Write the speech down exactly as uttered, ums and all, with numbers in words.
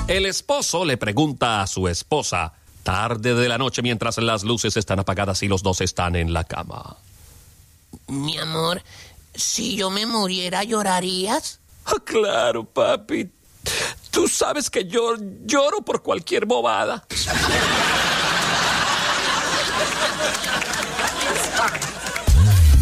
El esposo le pregunta a su esposa, tarde de la noche mientras las luces están apagadas y los dos están en la cama. Mi amor, si yo me muriera, ¿llorarías? Oh, claro, papi. Tú sabes que yo lloro por cualquier bobada.